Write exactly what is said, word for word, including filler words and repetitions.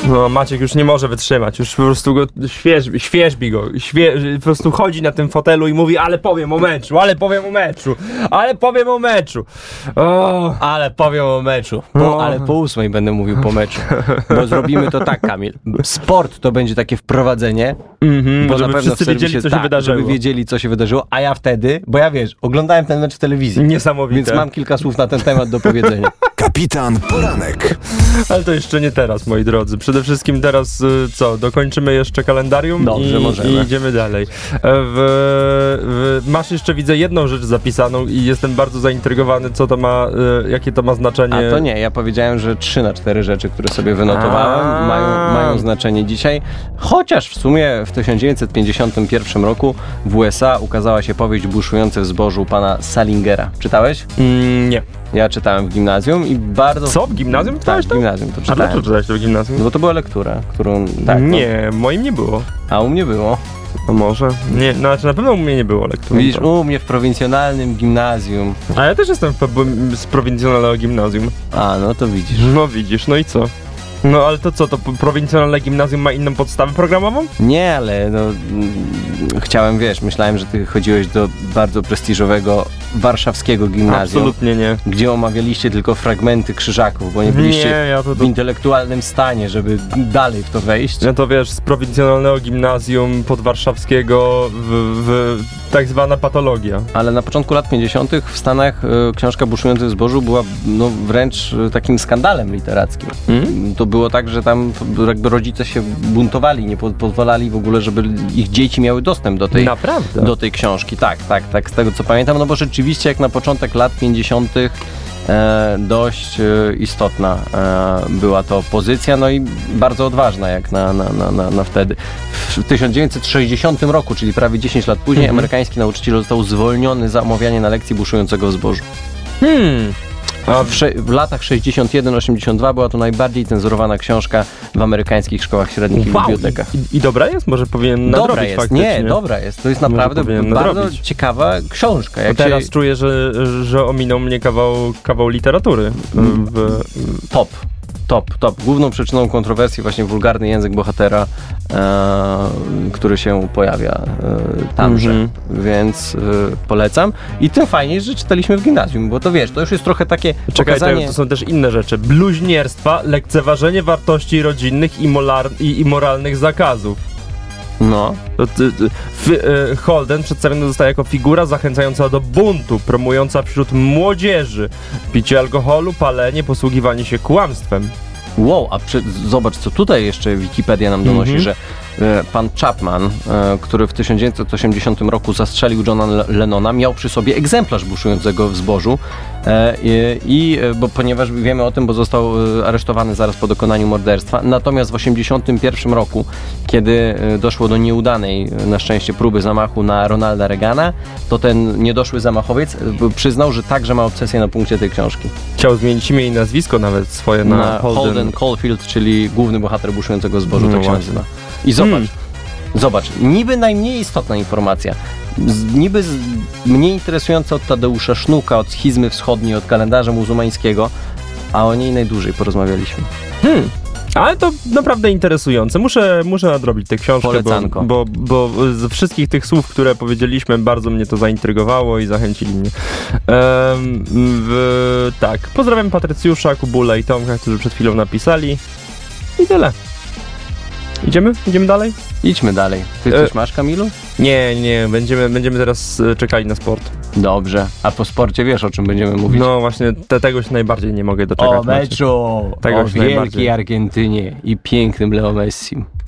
No Maciek już nie może wytrzymać, już po prostu go świeżbi, świeżbi go, świe, po prostu chodzi na tym fotelu i mówi, ale powiem o meczu, ale powiem o meczu, ale powiem o meczu. O. Ale powiem o meczu, po, No. ale po ósmej będę mówił po meczu, bo zrobimy to tak, Kamil. Sport to będzie takie wprowadzenie, Mhm, bo żeby na pewno wszyscy w serwisie, wiedzieli, co się tak, wydarzyło. żeby wiedzieli, co się wydarzyło, a ja wtedy, bo ja wiesz, oglądałem ten mecz w telewizji, Niesamowite. więc mam kilka słów na ten temat do powiedzenia. Kapitan Poranek. Ale to jeszcze nie teraz, moi drodzy. Przede wszystkim teraz, y, co, dokończymy jeszcze kalendarium Dobrze, i, możemy. i idziemy dalej. E, W, w, masz jeszcze, widzę, jedną rzecz zapisaną i jestem bardzo zaintrygowany, co to ma, y, jakie to ma znaczenie. A to nie, ja powiedziałem, że trzy na cztery rzeczy, które sobie wynotowałem, A. mają, mają znaczenie dzisiaj. Chociaż w sumie w tysiąc dziewięćset pięćdziesiątym pierwszym roku w U S A ukazała się powieść Buszujące w zbożu pana Salingera. Czytałeś? Mm, nie. Ja czytałem w gimnazjum i bardzo... Co? W gimnazjum Tak, czytałeś w to? gimnazjum to A czytałem. dlaczego czytałeś to w gimnazjum? No bo to była lektura, którą... Tak, no. Nie, moim nie było. A u mnie było. No może. Nie, no, znaczy na pewno u mnie nie było lektury. Widzisz, u mnie w prowincjonalnym gimnazjum. A ja też jestem w, byłem z prowincjonalnego gimnazjum. A, no to widzisz. No widzisz, no i co? No ale to co, to prowincjonalne gimnazjum ma inną podstawę programową? Nie, ale no, mm, chciałem, wiesz, myślałem, że ty chodziłeś do bardzo prestiżowego warszawskiego gimnazjum, Absolutnie nie. gdzie omawialiście tylko fragmenty krzyżaków, bo nie byliście Nie, ja to, w to, intelektualnym stanie, żeby dalej w to wejść. ja to wiesz, z prowincjonalnego gimnazjum podwarszawskiego w, w tak zwana patologia. Ale na początku lat pięćdziesiątych w Stanach y, książka Buszujący w zbożu była no, wręcz y, takim skandalem literackim. Hmm? To było tak, że tam jakby rodzice się buntowali, nie po, pozwalali w ogóle, żeby ich dzieci miały dostęp do tej, Naprawdę? do tej książki. Tak, tak, tak, z tego co pamiętam, no bo rzeczywiście jak na początek lat pięćdziesiątych e, dość e, istotna e, była to pozycja, no i bardzo odważna jak na, na, na, na, na wtedy. W tysiąc dziewięćset sześćdziesiątym roku, czyli prawie dziesięć lat później, Mhm. amerykański nauczyciel został zwolniony za omawianie na lekcji Buszującego w zbożu. Hmm. A w, sze- w latach sześćdziesiąt jeden osiemdziesiąt dwa była to najbardziej cenzurowana książka w amerykańskich szkołach średnich i Wow. bibliotekach. I, I dobra jest? Może powinien nadrobić Dobra jest, faktycznie. nie, dobra jest. To jest Może naprawdę powinien bardzo nadrobić. ciekawa książka. Bo Jak teraz się... czuję, że, że ominął mnie kawał, kawał literatury. Mm. W, Top. Top, top. Główną przyczyną kontrowersji właśnie wulgarny język bohatera, e, który się pojawia e, tamże, Mhm. więc e, polecam. I tym fajniej, że czytaliśmy w gimnazjum, bo to wiesz, to już jest trochę takie Czekaj, pokazanie... to, to są też inne rzeczy. Bluźnierstwa, lekceważenie wartości rodzinnych i, molar, i, i moralnych zakazów. No. To, ty, ty, F- e, Holden przedstawiony zostaje jako figura zachęcająca do buntu, promująca wśród młodzieży picie alkoholu, palenie, posługiwanie się kłamstwem. Wow, a przy, zobacz, co tutaj jeszcze Wikipedia nam donosi, Mhm. że e, pan Chapman, e, który w tysiąc dziewięćset osiemdziesiątym roku zastrzelił Johna Le- Lennona, miał przy sobie egzemplarz Buszującego w zbożu e, i, i e, bo ponieważ wiemy o tym, bo został e, aresztowany zaraz po dokonaniu morderstwa, natomiast w osiemdziesiątym pierwszym roku, kiedy e, doszło do nieudanej e, na szczęście próby zamachu na Ronalda Reagana, to ten niedoszły zamachowiec e, przyznał, że także ma obsesję na punkcie tej książki. Chciał zmienić imię i nazwisko nawet swoje na, Na Holden. Holden Caulfield, czyli główny bohater Buszującego w zbożu, No tak się właśnie. nazywa. I zobacz, Hmm. zobacz, niby najmniej istotna informacja, z, niby z, mniej interesująca od Tadeusza Sznuka, od schizmy wschodniej, od kalendarza muzułmańskiego, a o niej najdłużej porozmawialiśmy. Hmm. Ale to naprawdę interesujące. Muszę, muszę nadrobić tę książkę, bo, Polecanko. bo, bo z wszystkich tych słów, które powiedzieliśmy, bardzo mnie to zaintrygowało i zachęcili mnie. Ehm, w, tak, pozdrawiam Patrycjusza, Kubula i Tomka, którzy przed chwilą napisali. I tyle. Idziemy? Idziemy dalej? Idźmy dalej. Ty E- coś masz, Kamilu? Nie, nie, będziemy, będziemy teraz e, czekali na sport. Dobrze. A po sporcie wiesz, o czym będziemy mówić? No właśnie, te, tego się najbardziej nie mogę doczekać. o Maciek. meczu! Tego o już najbardziej. wielkiej Argentynie i pięknym Leo Messim.